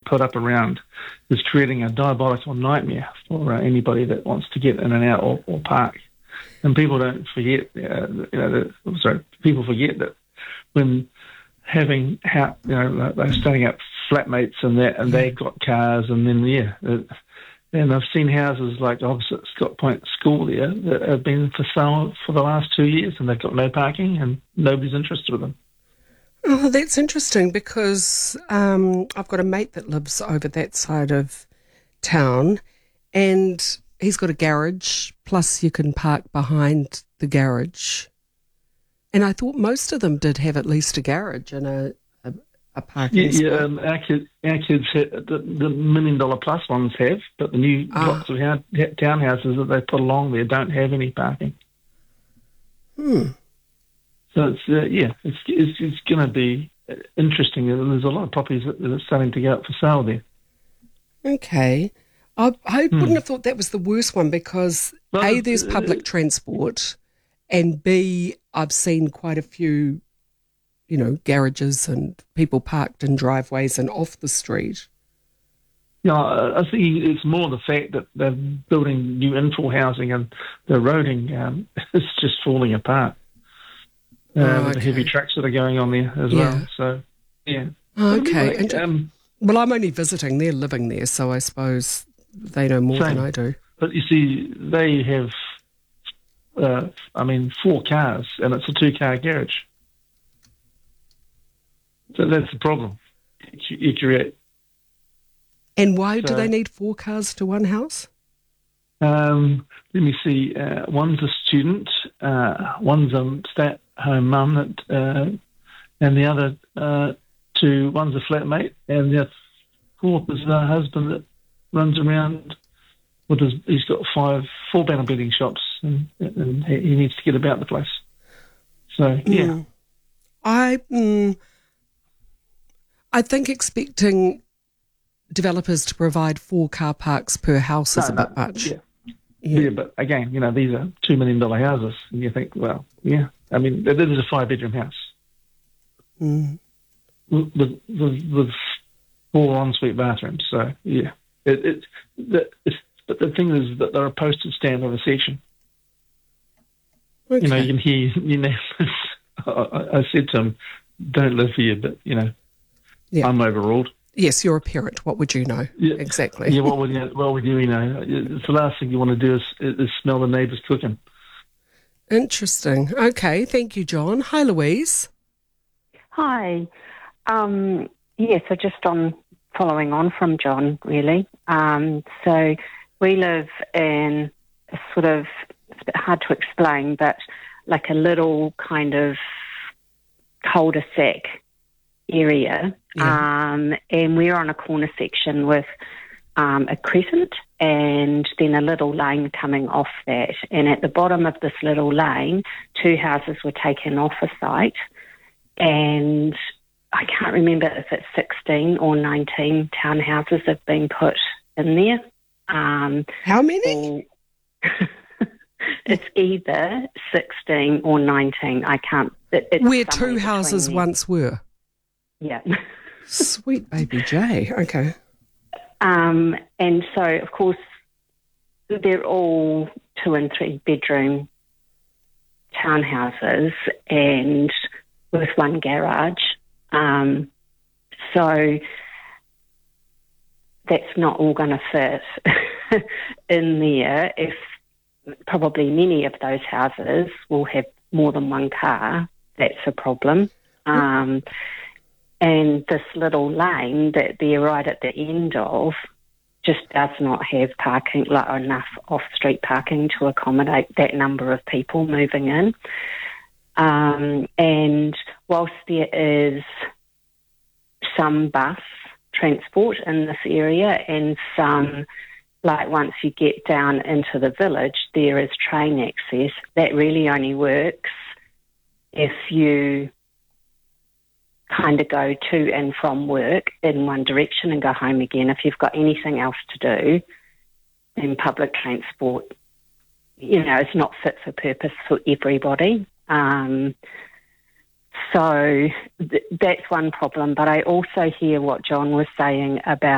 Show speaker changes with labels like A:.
A: put up around is creating a diabolical nightmare for anybody that wants to get in and out or park. And people don't forget, people forget that when having, they're starting up flatmates and that, and they've got cars, and then and I've seen houses like opposite Scott Point School there that have been for sale for the last 2 years, and they've got no parking, and nobody's interested in them.
B: Oh, that's interesting, because I've got a mate that lives over that side of town, and he's got a garage, plus you can park behind the garage. And I thought most of them did have at least a garage and a parking spot.
A: Our kids the $1 million plus ones have, but the new blocks of townhouses that they put along there don't have any parking. So it's going to be interesting, and there's a lot of properties that are starting to go up for sale there.
B: Okay. I wouldn't have thought that was the worst one, because A, there's public transport, and B, I've seen quite a few, garages and people parked in driveways and off the street.
A: Yeah, I think it's more the fact that they're building new infill housing and the roading is just falling apart. With the heavy trucks that are going on there as well. So, yeah.
B: Okay. Well, I'm only visiting. They're living there, so I suppose they know more than I do.
A: But you see, they have, 4 cars, and it's a 2-car garage. So that's the problem you create.
B: And why do they need 4 cars to one house?
A: Let me see. One's a student, one's a stay-at-home mum, and the other 2, one's a flatmate, and the 4th is a husband that runs around with he's got 4 banner bedding shops, and he needs to get about the place. So, yeah.
B: I think expecting developers to provide 4 car parks per house is a bit much.
A: Yeah, but again, these are $2 million houses, and you think, well, yeah. I mean, this is a 5-bedroom house with 4 ensuite bathrooms. So, yeah. But the thing is that they're a postage stamp of a section.
B: Okay.
A: You can hear, I said to him, don't live here, but, I'm overruled.
B: Yes, you're a parent. What would you know?
A: Yeah.
B: Exactly.
A: Yeah, what would you know? It's the last thing you want to do is smell the neighbours cooking.
B: Interesting. Okay, thank you, John. Hi, Louise.
C: Hi. So just following on from John, really. So we live in it's a bit hard to explain, but like a little kind of cul-de-sac area. And we're on a corner section with a crescent and then a little lane coming off that. And at the bottom of this little lane, 2 houses were taken off a site, and I can't remember if it's 16 or 19 townhouses have been put in there.
B: How many?
C: It's either 16 or 19. I can't...
B: Where 2 houses once were?
C: Yeah.
B: Sweet baby J. Okay.
C: And so, of course, they're all 2 and 3 bedroom townhouses and with 1 garage. So that's not all going to fit in there. If probably many of those houses will have more than 1 car, that's a problem. And this little lane that they're right at the end of just does not have parking, enough off-street parking to accommodate that number of people moving in. And whilst there is some bus transport in this area and some, once you get down into the village, there is train access, that really only works if you kind of go to and from work in one direction and go home again. If you've got anything else to do, then public transport, it's not fit for purpose for everybody. So that's one problem. But I also hear what John was saying about